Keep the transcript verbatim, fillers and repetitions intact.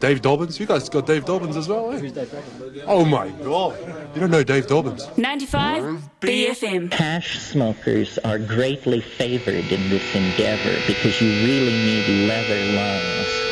Dave Dobbins. You guys got Dave Dobbins as well, eh? Who's Dave Dobbins? Oh my God. You don't know Dave Dobbins? ninety-five B F M. Hash smokers are greatly favored in this endeavor because you really need leather lungs.